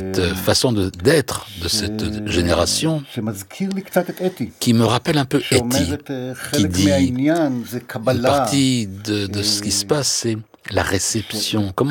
cette façon d'être de cette génération qui me rappelle un peu Etty, qui dit une partie de ce qui se passe, c'est la réception.